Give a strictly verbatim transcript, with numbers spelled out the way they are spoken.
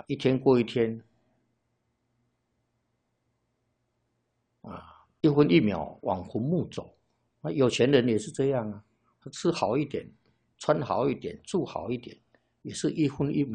一天过一天，啊，一分一秒往坟墓走。那有钱人也是这样啊，吃好一点，穿好一点，住好一点，也是一分一秒。